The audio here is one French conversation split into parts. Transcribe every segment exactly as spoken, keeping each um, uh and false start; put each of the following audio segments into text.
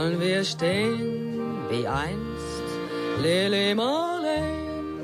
Wir stehen wie einst Lili Marley.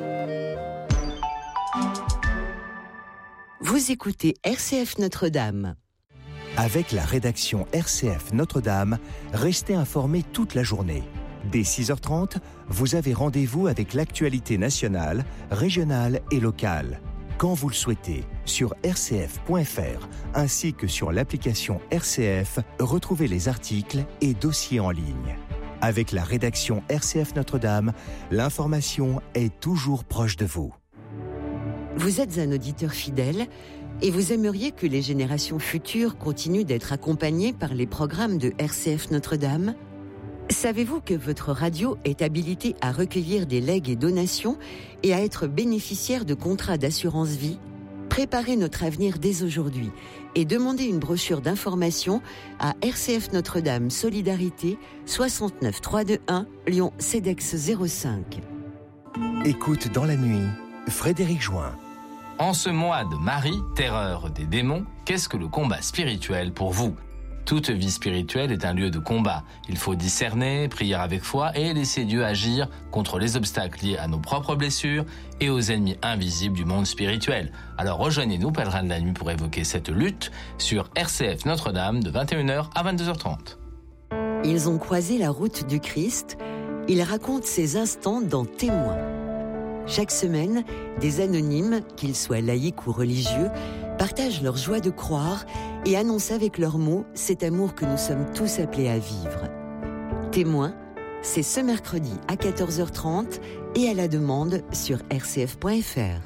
Vous écoutez R C F Notre-Dame. Avec la rédaction R C F Notre-Dame, restez informés toute la journée. Dès six heures trente, vous avez rendez-vous avec l'actualité nationale, régionale et locale. Quand vous le souhaitez, sur r c f point f r ainsi que sur l'application R C F, retrouvez les articles et dossiers en ligne. Avec la rédaction R C F Notre-Dame, l'information est toujours proche de vous. Vous êtes un auditeur fidèle et vous aimeriez que les générations futures continuent d'être accompagnées par les programmes de R C F Notre-Dame ? Savez-vous que votre radio est habilitée à recueillir des legs et donations et à être bénéficiaire de contrats d'assurance vie ? Préparez notre avenir dès aujourd'hui et demandez une brochure d'information à R C F Notre-Dame Solidarité soixante-neuf trois cent vingt-et-un Lyon CEDEX zéro cinq. Écoute dans la nuit, Frédéric Join. En ce mois de Marie, terreur des démons, qu'est-ce que le combat spirituel pour vous ? Toute vie spirituelle est un lieu de combat. Il faut discerner, prier avec foi et laisser Dieu agir contre les obstacles liés à nos propres blessures et aux ennemis invisibles du monde spirituel. Alors rejoignez-nous, pèlerins de la nuit, pour évoquer cette lutte sur R C F Notre-Dame de vingt et une heures à vingt-deux heures trente. Ils ont croisé la route du Christ. Ils racontent ces instants dans Témoins. Chaque semaine, des anonymes, qu'ils soient laïcs ou religieux, partagent leur joie de croire et annoncent avec leurs mots cet amour que nous sommes tous appelés à vivre. Témoins, c'est ce mercredi à quatorze heures trente et à la demande sur r c f point f r.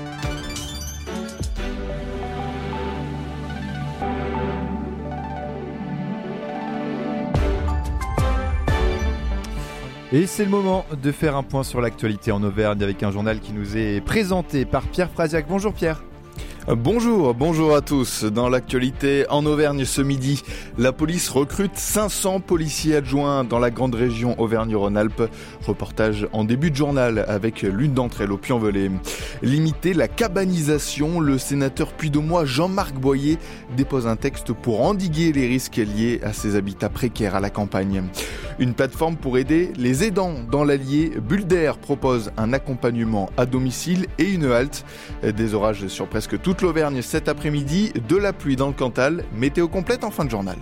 Et c'est le moment de faire un point sur l'actualité en Auvergne avec un journal qui nous est présenté par Pierre Frasiac. Bonjour Pierre. Bonjour, bonjour à tous. Dans l'actualité en Auvergne ce midi, la police recrute cinq cents policiers adjoints dans la grande région Auvergne-Rhône-Alpes. Reportage en début de journal avec l'une d'entre elles au Puy-en-Velay. Limiter la cabanisation, le sénateur puydômois Jean-Marc Boyer dépose un texte pour endiguer les risques liés à ces habitats précaires à la campagne. Une plateforme pour aider les aidants dans l'Allier. Bulder propose un accompagnement à domicile et une halte. Des orages sur presque toute l'Auvergne cet après-midi, de la pluie dans le Cantal. Météo complète en fin de journal.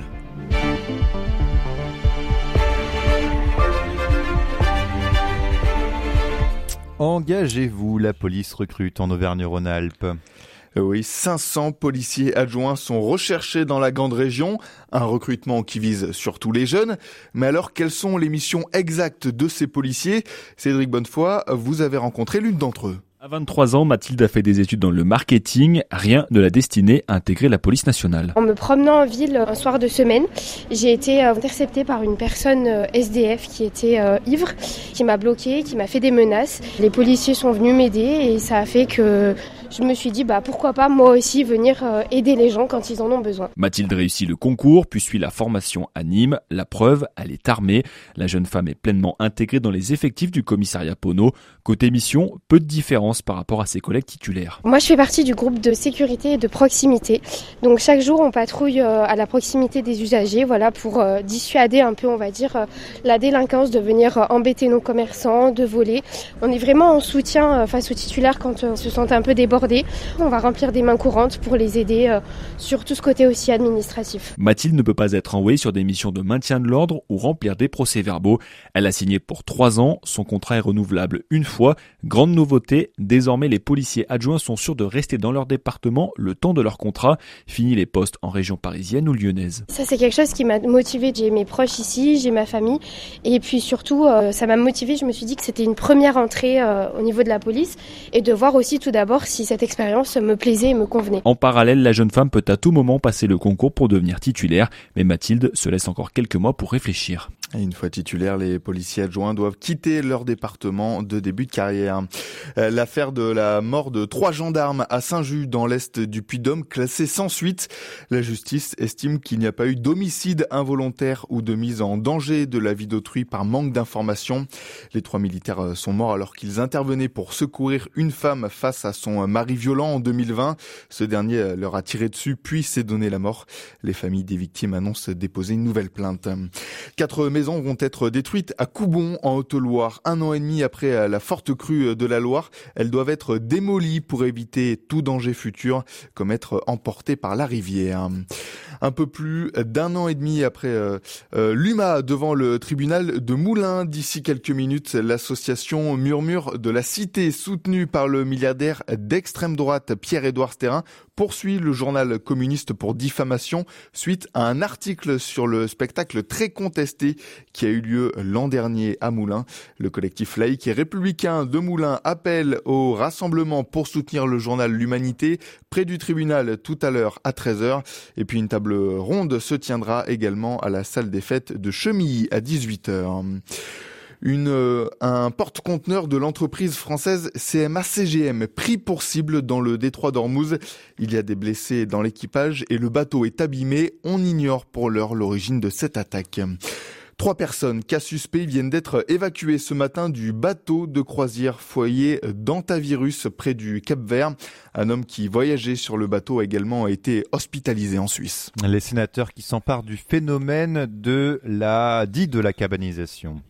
Engagez-vous, la police recrute en Auvergne-Rhône-Alpes. Oui, cinq cents policiers adjoints sont recherchés dans la grande région, un recrutement qui vise surtout les jeunes. Mais alors, quelles sont les missions exactes de ces policiers ? Cédric Bonnefoy, vous avez rencontré l'une d'entre eux. À vingt-trois ans, Mathilde a fait des études dans le marketing, rien ne l'a destinée à intégrer la police nationale. En me promenant en ville un soir de semaine, j'ai été interceptée par une personne S D F qui était euh, ivre, qui m'a bloquée, qui m'a fait des menaces. Les policiers sont venus m'aider et ça a fait que je me suis dit bah pourquoi pas moi aussi venir euh, aider les gens quand ils en ont besoin. Mathilde réussit le concours, puis suit la formation à Nîmes. La preuve, elle est armée. La jeune femme est pleinement intégrée dans les effectifs du commissariat Pono. Côté mission, peu de différence par rapport à ses collègues titulaires. Moi je fais partie du groupe de sécurité et de proximité. Donc chaque jour on patrouille euh, à la proximité des usagers, voilà, pour euh, dissuader un peu, on va dire, euh, la délinquance de venir euh, embêter nos commerçants, de voler. On est vraiment en soutien euh, face aux titulaires quand euh, ils se sentent un peu débordés. On va remplir des mains courantes pour les aider euh, sur tout ce côté aussi administratif. Mathilde ne peut pas être envoyée sur des missions de maintien de l'ordre ou remplir des procès-verbaux. Elle a signé pour trois ans. Son contrat est renouvelable une fois. Grande nouveauté, désormais les policiers adjoints sont sûrs de rester dans leur département le temps de leur contrat. Fini les postes en région parisienne ou lyonnaise. Ça c'est quelque chose qui m'a motivée. J'ai mes proches ici, j'ai ma famille et puis surtout euh, ça m'a motivée. Je me suis dit que c'était une première entrée euh, au niveau de la police et de voir aussi tout d'abord si cette expérience me plaisait et me convenait. En parallèle, la jeune femme peut à tout moment passer le concours pour devenir titulaire, mais Mathilde se laisse encore quelques mois pour réfléchir. Et une fois titulaires, les policiers adjoints doivent quitter leur département de début de carrière. L'affaire de la mort de trois gendarmes à Saint-Just dans l'est du Puy-de-Dôme, classée sans suite. La justice estime qu'il n'y a pas eu d'homicide involontaire ou de mise en danger de la vie d'autrui par manque d'informations. Les trois militaires sont morts alors qu'ils intervenaient pour secourir une femme face à son mari violent en deux mille vingt. Ce dernier leur a tiré dessus puis s'est donné la mort. Les familles des victimes annoncent déposer une nouvelle plainte. Quatre maisons vont être détruites à Coubon, en Haute-Loire. Un an et demi après la forte crue de la Loire, elles doivent être démolies pour éviter tout danger futur, comme être emportées par la rivière. Un peu plus d'un an et demi après euh, euh, l'U M A devant le tribunal de Moulins. D'ici quelques minutes, l'association Murmure de la Cité, soutenue par le milliardaire d'extrême droite Pierre-Édouard Stérin, poursuit le journal communiste pour diffamation suite à un article sur le spectacle très contesté qui a eu lieu l'an dernier à Moulins. Le collectif laïque et républicain de Moulins appelle au rassemblement pour soutenir le journal L'Humanité près du tribunal tout à l'heure à treize heures. Et puis une table ronde se tiendra également à la salle des fêtes de Chemilly à dix-huit heures. Une, euh, un porte-conteneur de l'entreprise française C M A C G M pris pour cible dans le détroit d'Ormuz. Il y a des blessés dans l'équipage et le bateau est abîmé. On ignore pour l'heure l'origine de cette attaque. Trois personnes, cas suspects, viennent d'être évacuées ce matin du bateau de croisière foyer d'Antavirus près du Cap-Vert. Un homme qui voyageait sur le bateau a également été hospitalisé en Suisse. Les sénateurs qui s'emparent du phénomène de la dit de la cabanisation.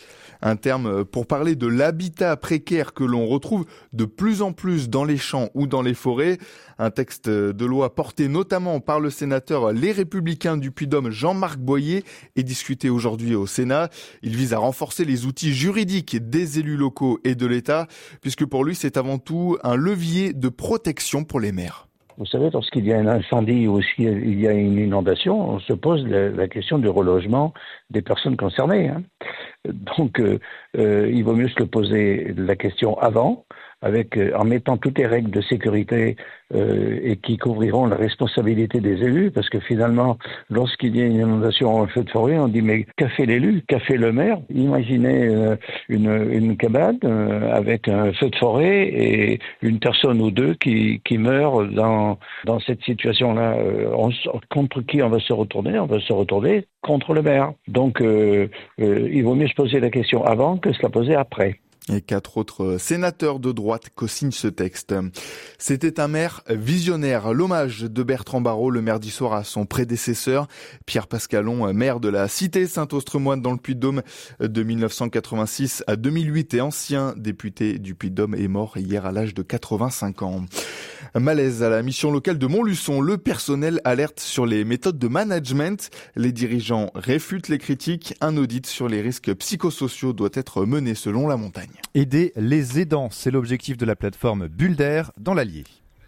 Un terme pour parler de l'habitat précaire que l'on retrouve de plus en plus dans les champs ou dans les forêts. Un texte de loi porté notamment par le sénateur Les Républicains du Puy-de-Dôme Jean-Marc Boyer est discuté aujourd'hui au Sénat. Il vise à renforcer les outils juridiques des élus locaux et de l'État, puisque pour lui c'est avant tout un levier de protection pour les maires. Vous savez, lorsqu'il y a un incendie ou s'il y a une inondation, on se pose la, la question du relogement des personnes concernées. Hein. Donc, euh, euh, il vaut mieux se le poser la question avant, avec euh, en mettant toutes les règles de sécurité euh, et qui couvriront la responsabilité des élus, parce que finalement, lorsqu'il y a une inondation ou un feu de forêt, on dit mais qu'a fait l'élu, qu'a fait le maire? Imaginez euh, une, une cabane euh, avec un feu de forêt et une personne ou deux qui, qui meurent dans, dans cette situation-là. Euh, on, contre qui on va se retourner? On va se retourner contre le maire. Donc, euh, euh, il vaut mieux se poser la question avant que se la poser après. Et quatre autres sénateurs de droite co-signent ce texte. C'était un maire visionnaire. L'hommage de Bertrand Barrault le mardi soir à son prédécesseur, Pierre Pascalon, maire de la cité Saint-Austremoine dans le Puy-de-Dôme de mille neuf cent quatre-vingt-six à deux mille huit et ancien député du Puy-de-Dôme, est mort hier à l'âge de quatre-vingt-cinq ans. Malaise à la mission locale de Montluçon. Le personnel alerte sur les méthodes de management. Les dirigeants réfutent les critiques. Un audit sur les risques psychosociaux doit être mené selon la montagne. Aider les aidants, c'est l'objectif de la plateforme Bulder dans l'Allier.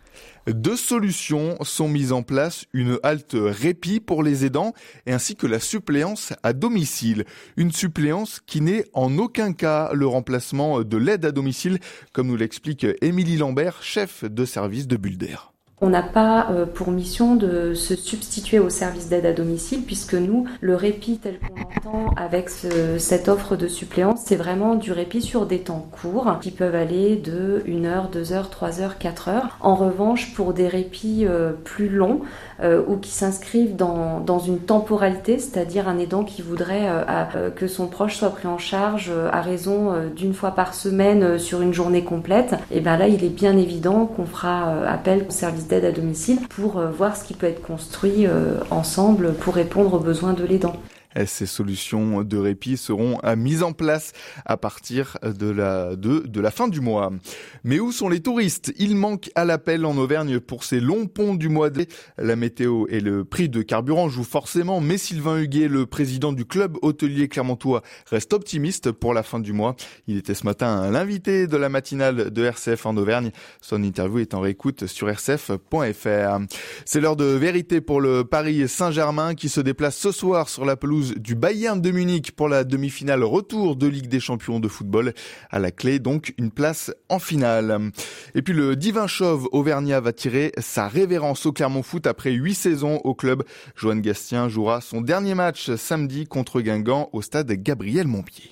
Deux solutions sont mises en place, une halte répit pour les aidants et ainsi que la suppléance à domicile. Une suppléance qui n'est en aucun cas le remplacement de l'aide à domicile, comme nous l'explique Émilie Lambert, chef de service de Bulder. On n'a pas euh, pour mission de se substituer au service d'aide à domicile, puisque nous, le répit tel qu'on l'entend avec ce, cette offre de suppléance, c'est vraiment du répit sur des temps courts qui peuvent aller de une heure, deux heures, trois heures, quatre heures. En revanche, pour des répits euh, plus longs euh, ou qui s'inscrivent dans, dans une temporalité, c'est-à-dire un aidant qui voudrait euh, à, euh, que son proche soit pris en charge euh, à raison euh, d'une fois par semaine euh, sur une journée complète, et bien là, il est bien évident qu'on fera euh, appel au service d'aide à domicile pour euh, voir ce qui peut être construit euh, ensemble pour répondre aux besoins de l'aidant. Ces solutions de répit seront mises en place à partir de la, de, de la fin du mois. Mais où sont les touristes? Il manque à l'appel en Auvergne pour ces longs ponts du mois de la météo et le prix de carburant jouent forcément, mais Sylvain Huguet, le président du club hôtelier clermontois, reste optimiste pour la fin du mois. Il était ce matin l'invité de la matinale de R C F en Auvergne. Son interview est en réécoute sur r c f point f r. C'est l'heure de vérité pour le Paris Saint-Germain qui se déplace ce soir sur la pelouse du Bayern de Munich pour la demi-finale retour de Ligue des Champions de football. À la clé, donc, une place en finale. Et puis le divin chauve auvergnat va tirer sa révérence au Clermont Foot après huit saisons au club. Johan Gastien jouera son dernier match samedi contre Guingamp au stade Gabriel Montpied.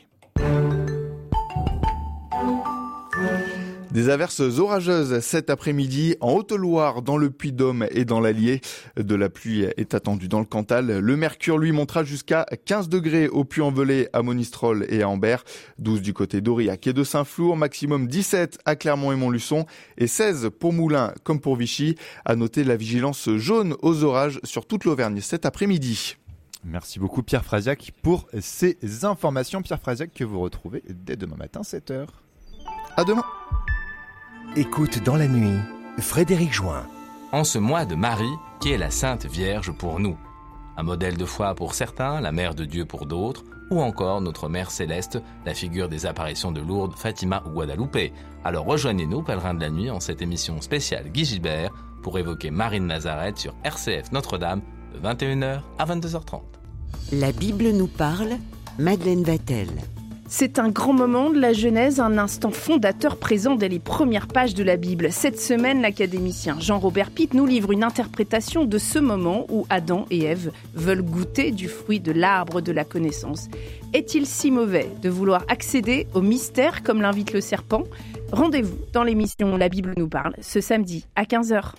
Des averses orageuses cet après-midi en Haute-Loire, dans le Puy-de-Dôme et dans l'Allier. De la pluie est attendue dans le Cantal. Le mercure, lui, montera jusqu'à quinze degrés au Puy-en-Velay, à Monistrol et à Ambert. douze du côté d'Aurillac et de Saint-Flour. Maximum dix-sept à Clermont et Montluçon. Et seize pour Moulins comme pour Vichy. À noter la vigilance jaune aux orages sur toute l'Auvergne cet après-midi. Merci beaucoup Pierre Frasiac pour ces informations. Pierre Frasiac que vous retrouvez dès demain matin sept heures. À demain. Écoute dans la nuit, Frédéric Join. En ce mois de Marie, qui est la Sainte Vierge pour nous. Un modèle de foi pour certains, la Mère de Dieu pour d'autres, ou encore notre Mère Céleste, la figure des apparitions de Lourdes, Fatima ou Guadalupe. Alors rejoignez-nous, pèlerins de la nuit, en cette émission spéciale Guy Gilbert, pour évoquer Marie de Nazareth sur R C F Notre-Dame, de vingt et une heures à vingt-deux heures trente. La Bible nous parle, Madeleine Vatel. C'est un grand moment de la Genèse, un instant fondateur présent dès les premières pages de la Bible. Cette semaine, l'académicien Jean-Robert Pitt nous livre une interprétation de ce moment où Adam et Ève veulent goûter du fruit de l'arbre de la connaissance. Est-il si mauvais de vouloir accéder au mystère comme l'invite le serpent ? Rendez-vous dans l'émission La Bible nous parle, ce samedi à quinze heures.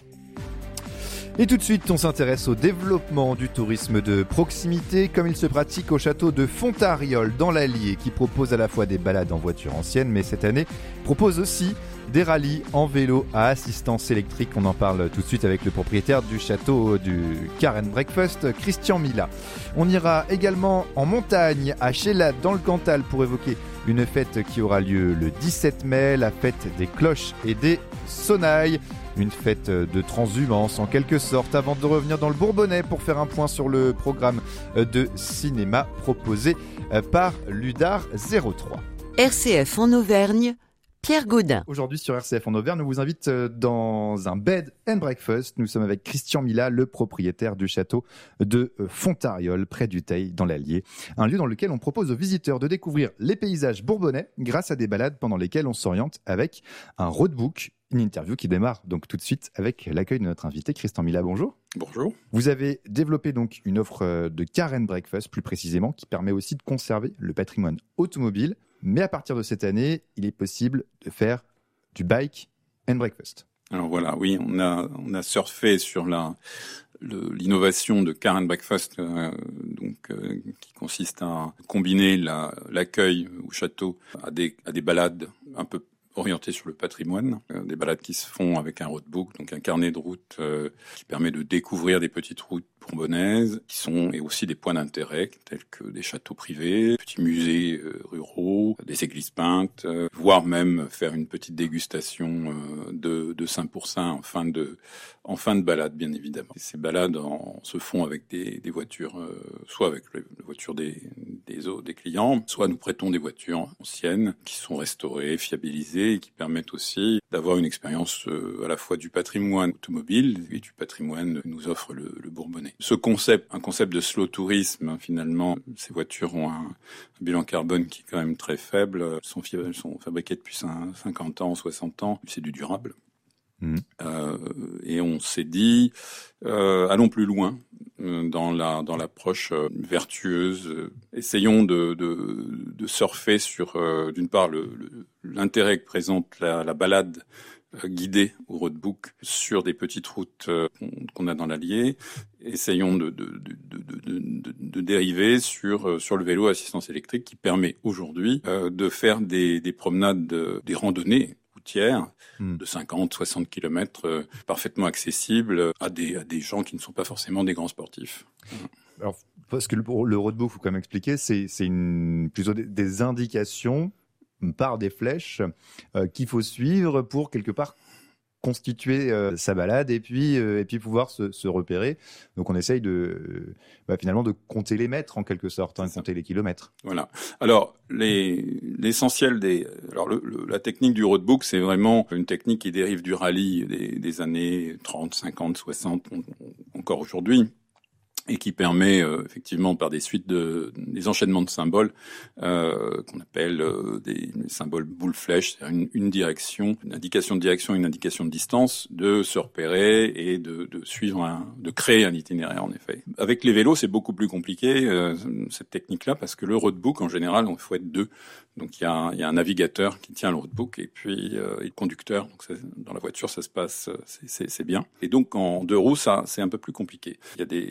Et tout de suite, on s'intéresse au développement du tourisme de proximité, comme il se pratique au château de Fontariol dans l'Allier, qui propose à la fois des balades en voiture ancienne, mais cette année propose aussi des rallyes en vélo à assistance électrique. On en parle tout de suite avec le propriétaire du château du Car and Breakfast, Christian Mila. On ira également en montagne à Chélat dans le Cantal pour évoquer une fête qui aura lieu le dix-sept mai, la fête des cloches et des sonnailles. Une fête de transhumance en quelque sorte, avant de revenir dans le Bourbonnais pour faire un point sur le programme de cinéma proposé par Ludar zéro trois. R C F en Auvergne, Pierre Gaudin. Aujourd'hui sur R C F en Auvergne, on vous invite dans un bed and breakfast. Nous sommes avec Christian Mila, le propriétaire du château de Fontariol, près du Teil, dans l'Allier. Un lieu dans lequel on propose aux visiteurs de découvrir les paysages bourbonnais grâce à des balades pendant lesquelles on s'oriente avec un roadbook. Une interview qui démarre donc tout de suite avec l'accueil de notre invité Christian Mila. Bonjour. Bonjour. Vous avez développé donc une offre de car and breakfast plus précisément qui permet aussi de conserver le patrimoine automobile. Mais à partir de cette année, il est possible de faire du bike and breakfast. Alors voilà, oui, on a on a surfé sur la le, l'innovation de car and breakfast, euh, donc euh, qui consiste à combiner la, l'accueil au château à des à des balades un peu orienté sur le patrimoine, euh, des balades qui se font avec un roadbook, donc un carnet de route euh, qui permet de découvrir des petites routes bourbonnaises, qui sont et aussi des points d'intérêt tels que des châteaux privés, petits musées euh, ruraux, des églises peintes, euh, voire même faire une petite dégustation euh, de, de Saint-Pourçain en fin de en fin de balade, bien évidemment. Et ces balades en, se font avec des, des voitures, euh, soit avec les voitures des des, des clients, soit nous prêtons des voitures anciennes qui sont restaurées, fiabilisées et qui permettent aussi d'avoir une expérience euh, à la fois du patrimoine automobile et du patrimoine que nous offre le, le Bourbonnais. Ce concept, un concept de slow tourisme, hein, finalement, ces voitures ont un, un bilan carbone qui est quand même très faible. Elles sont, elles sont fabriquées depuis cinquante ans, soixante ans. C'est du durable. Mmh. Euh, et on s'est dit, euh, allons plus loin euh, dans la dans l'approche euh, vertueuse. Euh, essayons de, de de surfer sur euh, d'une part le, le l'intérêt que présente la, la balade euh, guidée au roadbook sur des petites routes euh, qu'on, qu'on a dans l'Allier. Essayons de de de de de, de, de dériver sur euh, sur le vélo à assistance électrique qui permet aujourd'hui euh, de faire des des promenades, de, des randonnées routières de cinquante, soixante kilomètres, euh, parfaitement accessibles à des, à des gens qui ne sont pas forcément des grands sportifs. Alors, parce que le, le roadbook, il faut quand même expliquer, c'est, c'est une, plutôt des, des indications par des flèches euh, qu'il faut suivre pour quelque part constituer euh, sa balade et puis euh, et puis pouvoir se, se repérer. Donc on essaye de euh, bah, finalement de compter les mètres en quelque sorte, hein, compter les kilomètres. Voilà. Alors les l'essentiel des alors le, le, la technique du roadbook, c'est vraiment une technique qui dérive du rallye des, des années trente, cinquante, soixante, on, on, encore aujourd'hui, et qui permet euh, effectivement par des suites de des enchaînements de symboles euh, qu'on appelle euh, des, des symboles boule-flèche, c'est-à-dire une, une direction, une indication de direction, une indication de distance, de se repérer et de, de suivre un, de créer un itinéraire en effet. Avec les vélos, c'est beaucoup plus compliqué euh, cette technique-là parce que le roadbook en général, il faut être deux. Donc il y a, il y a un navigateur qui tient le roadbook et puis euh, et le conducteur. Donc ça, dans la voiture, ça se passe, c'est, c'est, c'est bien. Et donc en deux roues, ça c'est un peu plus compliqué. Il y a des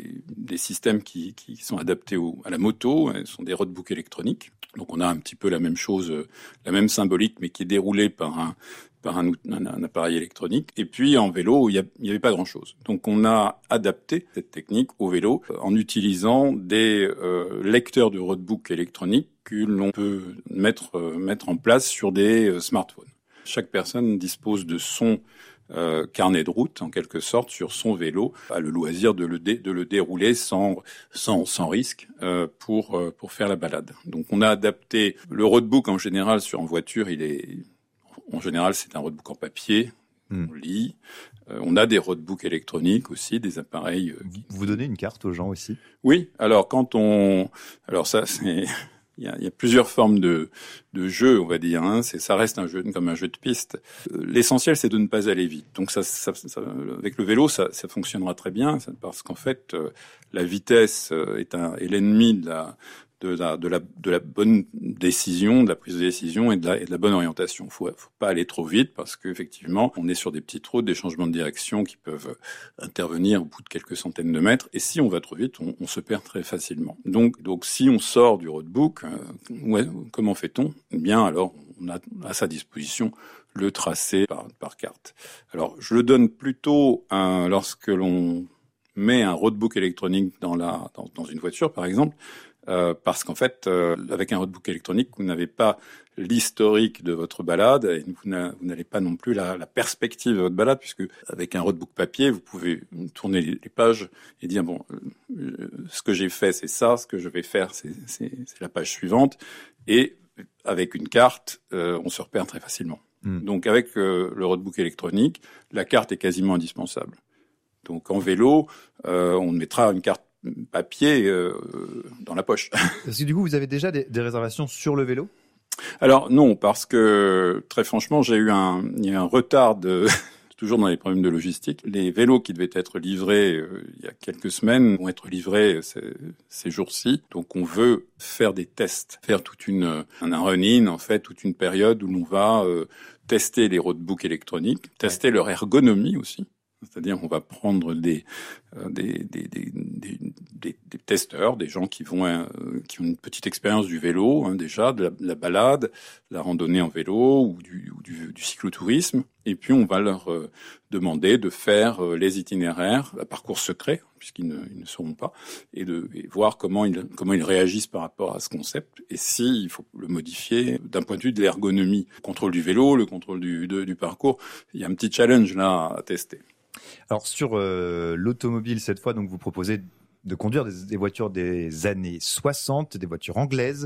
des systèmes qui, qui sont adaptés au, à la moto. Ce sont des roadbooks électroniques. Donc on a un petit peu la même chose, la même symbolique, mais qui est déroulée par un par un, un, un appareil électronique. Et puis en vélo, il n'y avait pas grand-chose. Donc on a adapté cette technique au vélo en utilisant des euh, lecteurs de roadbook électroniques que l'on peut mettre euh, mettre en place sur des euh, smartphones. Chaque personne dispose de son euh, carnet de route, en quelque sorte, sur son vélo, a le loisir de le dé, de le dérouler sans sans sans risque euh, pour euh, pour faire la balade. Donc on a adapté le roadbook en général sur en voiture, il est En général, c'est un roadbook en papier, mmh. on lit. Euh, on a des roadbooks électroniques aussi, des appareils. Euh, qui... Vous donnez une carte aux gens aussi ? Oui. Alors quand on, alors ça, c'est, il y a, il y a plusieurs formes de de jeu, on va dire. Hein. C'est, ça reste un jeu comme un jeu de piste. Euh, l'essentiel, c'est de ne pas aller vite. Donc ça, ça, ça avec le vélo, ça, ça fonctionnera très bien, parce qu'en fait, euh, la vitesse est un est l'ennemi de la De la, de la, de la bonne décision, de la prise de décision et de la, et de la bonne orientation. Faut, faut pas aller trop vite parce qu'effectivement, on est sur des petites routes, des changements de direction qui peuvent intervenir au bout de quelques centaines de mètres. Et si on va trop vite, on, on se perd très facilement. Donc, donc, si on sort du roadbook, euh, ouais, comment fait-on? Eh bien, alors, on a à sa disposition le tracé par, par carte. Alors, je le donne plutôt un, lorsque l'on met un roadbook électronique dans la, dans, dans une voiture, par exemple. Euh, parce qu'en fait, euh, avec un roadbook électronique, vous n'avez pas l'historique de votre balade et vous, vous n'avez pas non plus la, la perspective de votre balade, puisque avec un roadbook papier, vous pouvez tourner les, les pages et dire bon, euh, ce que j'ai fait, c'est ça, ce que je vais faire, c'est, c'est, c'est la page suivante. Et avec une carte, euh, on se repère très facilement. Mmh. Donc avec euh, le roadbook électronique, la carte est quasiment indispensable. Donc en vélo, euh, on mettra une carte papier euh, dans la poche. Parce que du coup, vous avez déjà des, des réservations sur le vélo ? Alors non, parce que très franchement, j'ai eu un, il y a un retard de toujours dans les problèmes de logistique. Les vélos qui devaient être livrés euh, il y a quelques semaines vont être livrés ces, ces jours-ci. Donc on veut faire des tests, faire toute une un run-in en fait, toute une période où l'on va euh, tester les roadbooks électroniques, tester leur ergonomie aussi. C'est-à-dire, on va prendre des, euh, des, des, des, des, des, des testeurs, des gens qui vont, euh, qui ont une petite expérience du vélo, hein, déjà, de la, de la balade, de la randonnée en vélo ou du, ou du, du cyclotourisme. Et puis, on va leur euh, demander de faire euh, les itinéraires à parcours secret, puisqu'ils ne, ils ne sauront pas, et de et voir comment ils, comment ils réagissent par rapport à ce concept, et si il faut le modifier d'un point de vue de l'ergonomie. Le contrôle du vélo, le contrôle du, de, du parcours, il y a un petit challenge là à tester. Alors sur euh, l'automobile cette fois, donc vous proposez de conduire des, des voitures des années soixante, des voitures anglaises,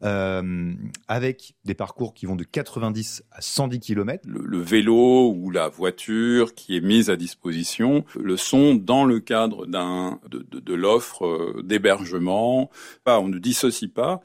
euh, avec des parcours qui vont de quatre-vingt-dix à cent dix kilomètres. Le, le vélo ou la voiture qui est mise à disposition le sont dans le cadre d'un de, de, de l'offre d'hébergement. Pas, on ne dissocie pas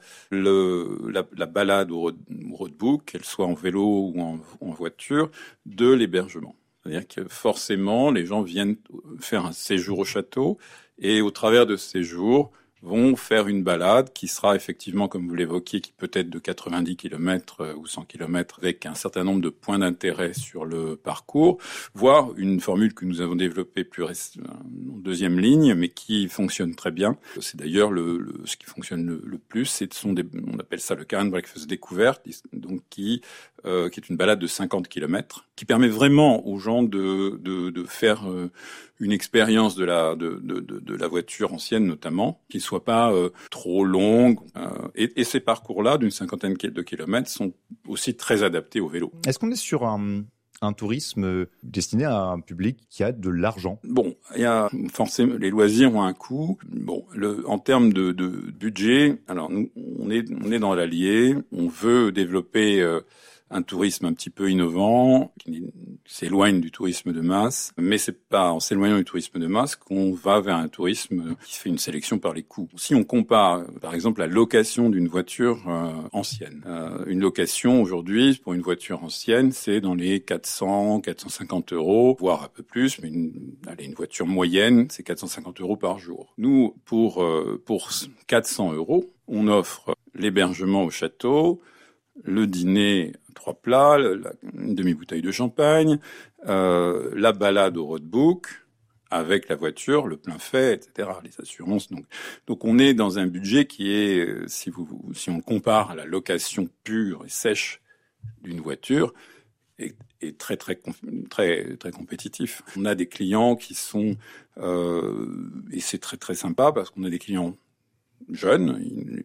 le, la, la balade au, road, au roadbook, qu'elle soit en vélo ou en, en voiture, de l'hébergement. C'est-à-dire que forcément, les gens viennent faire un séjour au château et au travers de ce séjour, vont faire une balade qui sera effectivement, comme vous l'évoquiez, qui peut être de quatre-vingt-dix kilomètres ou cent kilomètres avec un certain nombre de points d'intérêt sur le parcours, voire une formule que nous avons développée plus récemment, en deuxième ligne, mais qui fonctionne très bien. C'est d'ailleurs le, le ce qui fonctionne le, le plus, c'est sont des, on appelle ça le Car and Breakfast découverte, donc qui euh, qui est une balade de cinquante kilomètres, qui permet vraiment aux gens de de, de faire euh, une expérience de la de, de, de, de la voiture ancienne notamment, qui soit pas euh, trop longue. Euh, et, et ces parcours-là, d'une cinquantaine de kilomètres, sont aussi très adaptés au vélo. Est-ce qu'on est sur un, un tourisme destiné à un public qui a de l'argent ? Bon, il y a forcément les loisirs ont un coût. Bon, le, en termes de, de budget, alors nous, on est on est dans l'Allier, on veut développer euh, un tourisme un petit peu innovant, qui s'éloigne du tourisme de masse, mais c'est pas en s'éloignant du tourisme de masse qu'on va vers un tourisme qui fait une sélection par les coûts. Si on compare, par exemple, la location d'une voiture euh, ancienne, euh, une location aujourd'hui pour une voiture ancienne, c'est dans les quatre cents, quatre cent cinquante euros, voire un peu plus, mais une, allez, une voiture moyenne, c'est quatre cent cinquante euros par jour. Nous, pour euh, pour quatre cents euros, on offre l'hébergement au château, le dîner, trois plats, la, une demi-bouteille de champagne, euh, la balade au roadbook, avec la voiture, le plein fait, et cetera, les assurances. Donc, donc on est dans un budget qui est, si vous, si on compare à la location pure et sèche d'une voiture, est, est très, très, très, très compétitif. On a des clients qui sont, euh, et c'est très, très sympa parce qu'on a des clients jeunes.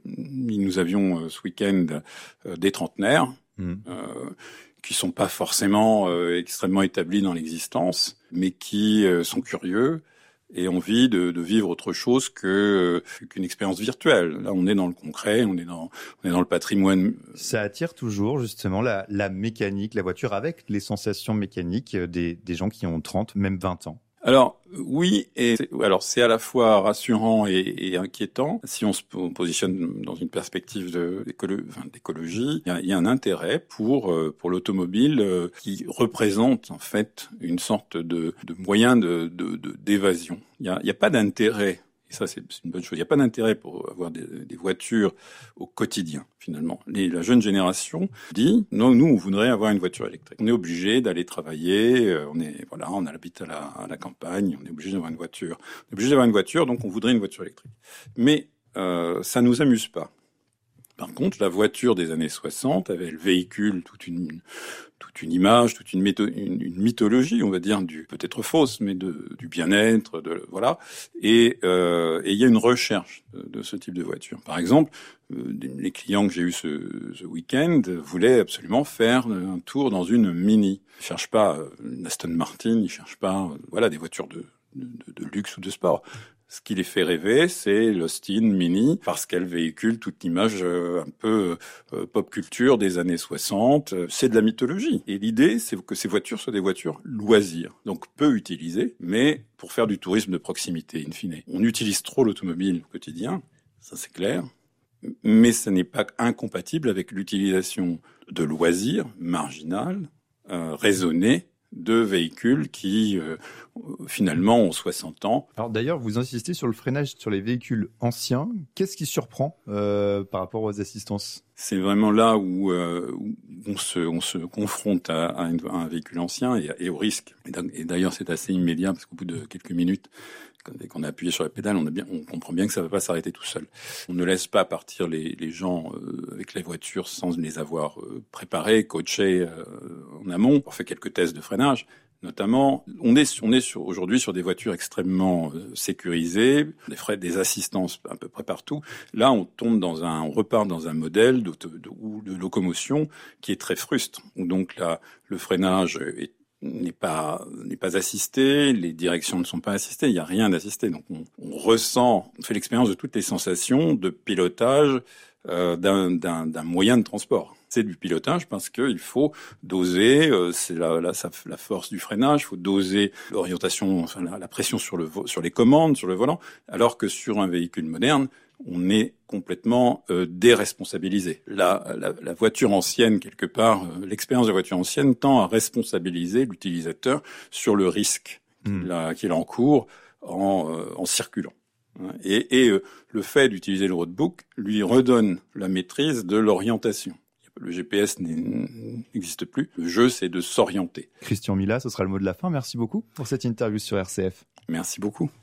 Nous avions ce week-end des trentenaires, mmh. euh, qui sont pas forcément euh, extrêmement établis dans l'existence, mais qui euh, sont curieux et ont envie de, de vivre autre chose que euh, qu'une expérience virtuelle. Là, on est dans le concret, on est dans on est dans le patrimoine. Ça attire toujours justement la, la mécanique, la voiture avec les sensations mécaniques des, des gens qui ont trente, même vingt ans. Alors oui, et c'est, alors c'est à la fois rassurant et, et inquiétant. Si on se positionne dans une perspective de, d'écolo, enfin, d'écologie, il y, a, il y a un intérêt pour pour l'automobile euh, qui représente en fait une sorte de, de moyen de, de, de d'évasion. Il y a, il y a pas d'intérêt. Et ça, c'est, c'est une bonne chose. Il n'y a pas d'intérêt pour avoir des, des voitures au quotidien, finalement. Les, la jeune génération dit, non, nous, on voudrait avoir une voiture électrique. On est obligé d'aller travailler, euh, on est, voilà, on habite à la, à la campagne, on est obligé d'avoir une voiture. On est obligé d'avoir une voiture, donc on voudrait une voiture électrique. Mais, euh, ça nous amuse pas. Par contre, la voiture des années soixante avait le véhicule, toute une, toute une image, toute une, métho- une, une mythologie, on va dire, du peut-être fausse, mais de, du bien-être, de voilà. Et euh, et il y a une recherche de, de ce type de voiture. Par exemple, euh, les clients que j'ai eus ce, ce week-end voulaient absolument faire un tour dans une Mini. Ils cherchent pas une Aston Martin, ils cherchent pas, voilà, des voitures de, de, de luxe ou de sport. Ce qui les fait rêver, c'est l'Austin Mini, parce qu'elle véhicule toute l'image euh, un peu euh, pop culture des années soixante. C'est de la mythologie. Et l'idée, c'est que ces voitures soient des voitures loisirs, donc peu utilisées, mais pour faire du tourisme de proximité, in fine. On utilise trop l'automobile au quotidien, ça c'est clair, mais ça n'est pas incompatible avec l'utilisation de loisirs marginales, euh, raisonnées, de véhicules qui, euh, finalement, ont soixante ans. Alors d'ailleurs, vous insistez sur le freinage sur les véhicules anciens. Qu'est-ce qui surprend euh, par rapport aux assistances ? C'est vraiment là où, euh, où on, se, on se confronte à, à, une, à un véhicule ancien et, et au risque. Et d'ailleurs, c'est assez immédiat parce qu'au bout de quelques minutes, dès qu'on a appuyé sur la pédale, on, a bien, on comprend bien que ça ne va pas s'arrêter tout seul. On ne laisse pas partir les, les gens euh, avec les voitures sans les avoir euh, préparés, coachés euh, en amont. On fait quelques tests de freinage. Notamment, on est, on est sur, aujourd'hui sur des voitures extrêmement euh, sécurisées, des frais, des assistances à peu près partout. Là, on tombe dans un, on repart dans un modèle de, de, de locomotion qui est très fruste. Donc là, le freinage est n'est pas n'est pas assisté, les directions ne sont pas assistées, il n'y a rien d'assisté. Donc on, on ressent, on fait l'expérience de toutes les sensations de pilotage euh, d'un, d'un, d'un moyen de transport. C'est du pilotage parce qu'il faut doser, euh, c'est la, la, la force du freinage, il faut doser l'orientation, enfin la, la pression sur le sur les commandes, sur le volant, alors que sur un véhicule moderne, on est complètement euh, déresponsabilisé. La, la, la voiture ancienne, quelque part, euh, l'expérience de la voiture ancienne tend à responsabiliser l'utilisateur sur le risque mmh. qu'il, a, qu'il encourt en, euh, en circulant. Et, et euh, le fait d'utiliser le roadbook lui redonne la maîtrise de l'orientation. Le G P S n'existe plus. Le jeu, c'est de s'orienter. Christian Mila, ce sera le mot de la fin. Merci beaucoup pour cette interview sur R C F. Merci beaucoup.